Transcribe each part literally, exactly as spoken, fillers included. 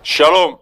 Shalom.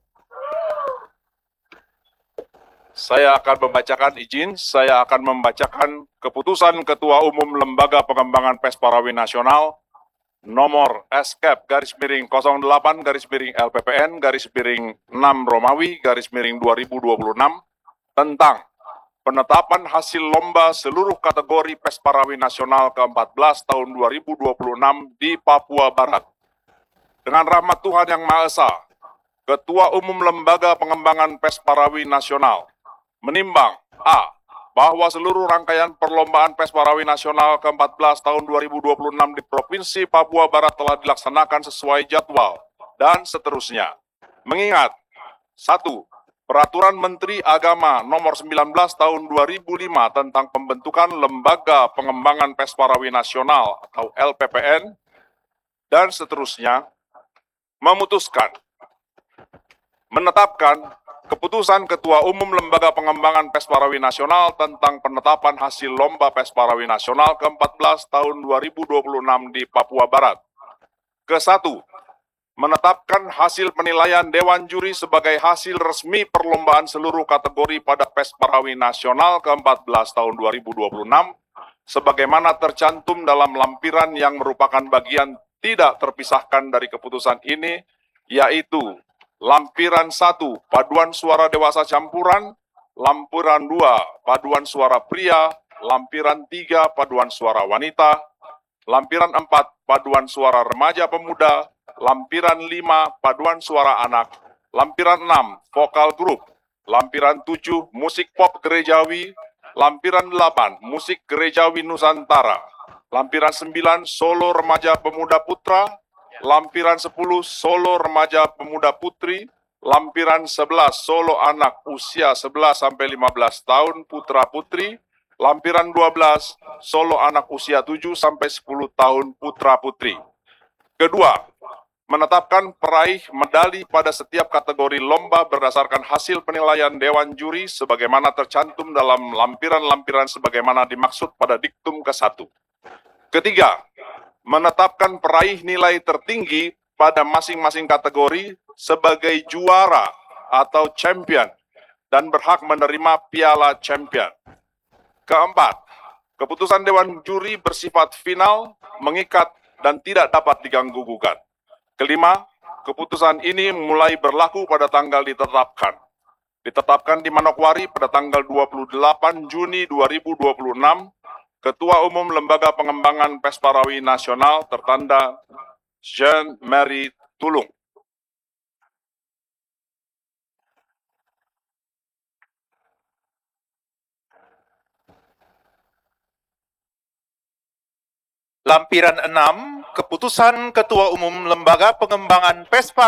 Saya akan membacakan izin, saya akan membacakan keputusan Ketua Umum Lembaga Pengembangan Pes Parawi Nasional nomor S K E P garis miring nol delapan garis miring L P P N garis miring enam Romawi garis miring dua ribu dua puluh enam tentang penetapan hasil lomba seluruh kategori Pes Parawi Nasional ke empat belas tahun dua ribu dua puluh enam di Papua Barat. Dengan rahmat Tuhan Yang Maha Esa, Ketua Umum Lembaga Pengembangan Pes Parawi Nasional menimbang A. Bahwa seluruh rangkaian perlombaan Pes Parawi Nasional ke empat belas tahun dua ribu dua puluh enam di Provinsi Papua Barat telah dilaksanakan sesuai jadwal dan seterusnya. Mengingat satu. Peraturan Menteri Agama nomor sembilan belas tahun dua ribu lima tentang pembentukan Lembaga Pengembangan Pes Parawi Nasional atau L P P N dan seterusnya memutuskan menetapkan Keputusan Ketua Umum Lembaga Pengembangan Pes Parawi Nasional tentang penetapan hasil Lomba Pes Parawi Nasional ke empat belas tahun dua ribu dua puluh enam di Papua Barat. Kesatu, menetapkan hasil penilaian Dewan Juri sebagai hasil resmi perlombaan seluruh kategori pada Pes Parawi Nasional ke empat belas tahun dua ribu dua puluh enam, sebagaimana tercantum dalam lampiran yang merupakan bagian tidak terpisahkan dari keputusan ini, yaitu Lampiran satu, paduan suara dewasa campuran. Lampiran dua, paduan suara pria. Lampiran tiga, paduan suara wanita. Lampiran empat, paduan suara remaja pemuda. Lampiran lima, paduan suara anak. Lampiran enam, vokal grup. Lampiran tujuh, musik pop gerejawi. Lampiran delapan, musik gerejawi Nusantara. Lampiran sembilan, solo remaja pemuda putra. Lampiran sepuluh, solo remaja pemuda putri. Lampiran sebelas, solo anak usia sebelas sampai lima belas tahun putra putri. Lampiran dua belas, solo anak usia tujuh sampai sepuluh tahun putra putri. Kedua, menetapkan peraih medali pada setiap kategori lomba berdasarkan hasil penilaian Dewan Juri sebagaimana tercantum dalam lampiran-lampiran sebagaimana dimaksud pada diktum ke satu. Ketiga, menetapkan peraih nilai tertinggi pada masing-masing kategori sebagai juara atau champion dan berhak menerima piala champion. Keempat, keputusan Dewan Juri bersifat final, mengikat, dan tidak dapat diganggu-gugat. Kelima, keputusan ini mulai berlaku pada tanggal ditetapkan. Ditetapkan di Manokwari pada tanggal dua puluh delapan Juni dua ribu dua puluh enam, Ketua Umum Lembaga Pengembangan Pes Parawi Nasional tertanda Jean Marie Tulung. Lampiran enam, Keputusan Ketua Umum Lembaga Pengembangan Pes Parawi